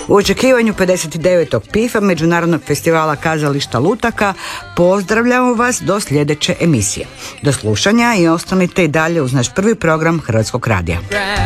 U očekivanju 59. PIF-a Međunarodnog festivala kazališta lutaka pozdravljamo vas do sljedeće emisije. Do slušanja i ostanite i dalje uz naš prvi program Hrvatskog radija.